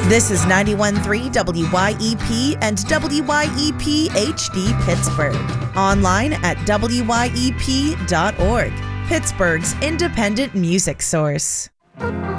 This is 91.3 WYEP and WYEP HD Pittsburgh. Online at wyep.org. Pittsburgh's independent music source.